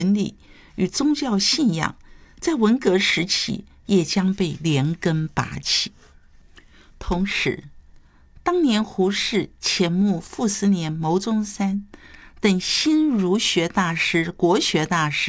伦理与宗教信仰在文革时期也将被连根拔起。同时，当年胡适、钱穆、傅斯年、牟宗三等新儒学大师、国学大师